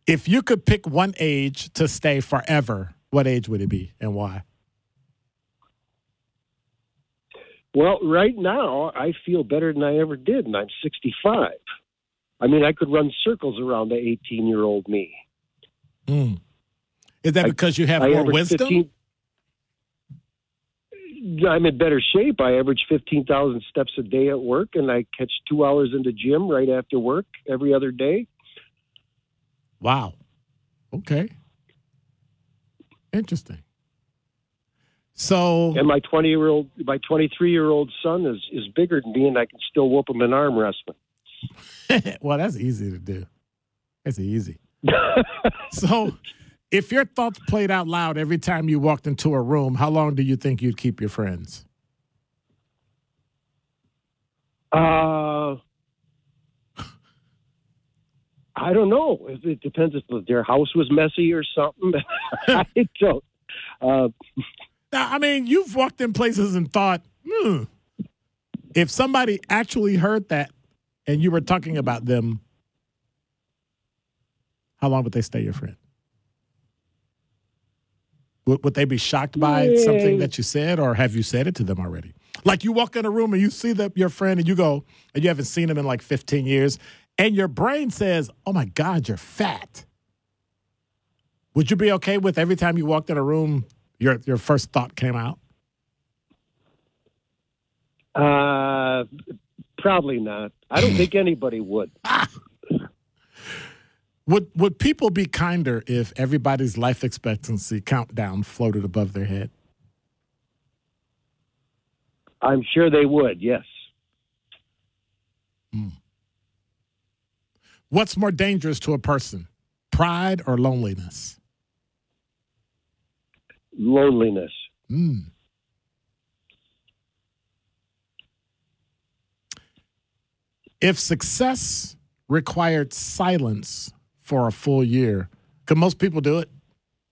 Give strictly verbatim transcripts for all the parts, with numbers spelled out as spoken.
If you could pick one age to stay forever, what age would it be and why? Well, right now, I feel better than I ever did, and I'm sixty-five. I mean, I could run circles around the eighteen-year-old me. Mm. Is that because you have I more wisdom? fifteen I'm in better shape. I average fifteen thousand steps a day at work, and I catch two hours in the gym right after work every other day. Wow. Okay. Interesting. So, and my twenty-year-old, my twenty-three-year-old son is is bigger than me, and I can still whoop him in arm wrestling. Well, that's easy to do. That's easy. So, if your thoughts played out loud every time you walked into a room, how long do you think you'd keep your friends? Uh, I don't know. It, it depends if their house was messy or something. I don't. Uh, Now, I mean, you've walked in places and thought, hmm, if somebody actually heard that and you were talking about them, how long would they stay your friend? Would, would they be shocked by yeah. something that you said, or have you said it to them already? Like you walk in a room and you see the, your friend and you go, and you haven't seen him in like fifteen years, and your brain says, oh, my God, you're fat. Would you be okay with every time you walked in a room, your your first thought came out? Uh, probably not. I don't think anybody would. Would would people be kinder if everybody's life expectancy countdown floated above their head? I'm sure they would, yes. Mm. What's more dangerous to a person, pride or loneliness? Loneliness. Mm. If success required silence for a full year, could most people do it?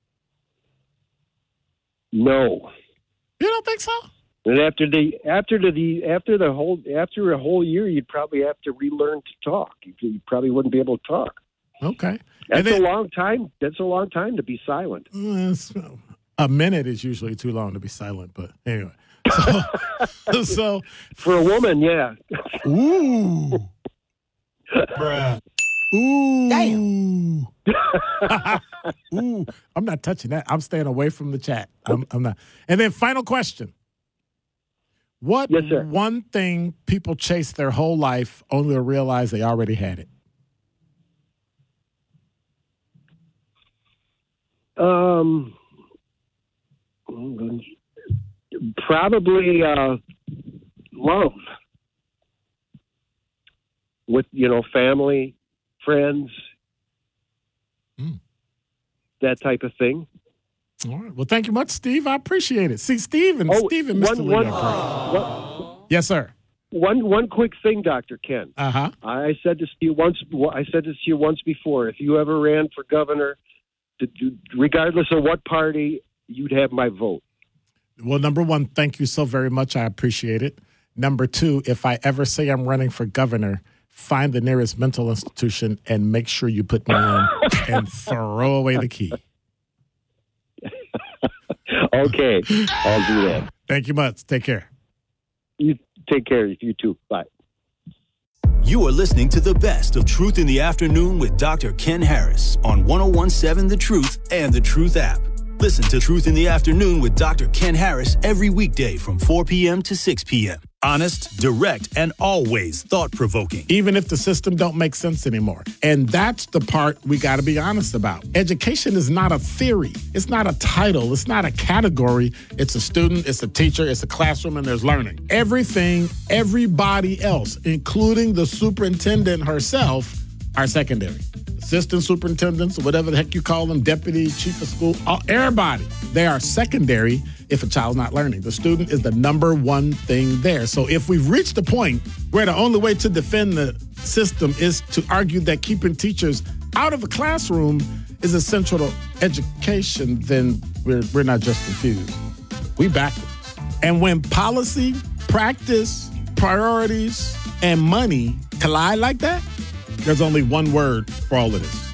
No. You don't think so? And after the after the, the after the whole after a whole year, you'd probably have to relearn to talk. You, you probably wouldn't be able to talk. Okay, that's then, a long time. That's a long time to be silent. A minute is usually too long to be silent, but anyway. So, so for a woman, yeah. Ooh. Bruh. Ooh. Damn. Ooh. I'm not touching that. I'm staying away from the chat. I'm, I'm not. And then final question. What yes, sir. one thing people chase their whole life only to realize they already had it? Um, probably uh, love. With, you know, family, friends, mm. that type of thing. All right. Well, thank you much, Steve. I appreciate it. See, Steve and oh, Steve and Mister One, Lee one, one, yes, sir. One one quick thing, Doctor Ken. Uh-huh. I said this to you once. I said this to you once before. If you ever ran for governor, regardless of what party, you'd have my vote. Well, number one, thank you so very much. I appreciate it. Number two, if I ever say I'm running for governor, find the nearest mental institution and make sure you put me in and throw away the key. Okay, I'll do that. Thank you much. Take care. You take care. You too. Bye. You are listening to the best of Truth in the Afternoon with Doctor Ken Harris on one oh one seven The Truth and The Truth app. Listen to Truth in the Afternoon with Doctor Ken Harris every weekday from four p.m. to six p.m. Honest, direct, and always thought-provoking. Even if the system don't make sense anymore. And that's the part we got to be honest about. Education is not a theory. It's not a title. It's not a category. It's a student, it's a teacher, it's a classroom, and there's learning. Everything, everybody else, including the superintendent herself, are secondary. Assistant superintendents, or whatever the heck you call them, deputy, chief of school, all, everybody, they are secondary if a child's not learning. The student is the number one thing there. So if we've reached a point where the only way to defend the system is to argue that keeping teachers out of a classroom is essential to education, then we're, we're not just confused. We backwards. And when policy, practice, priorities, and money collide like that, there's only one word for all of this.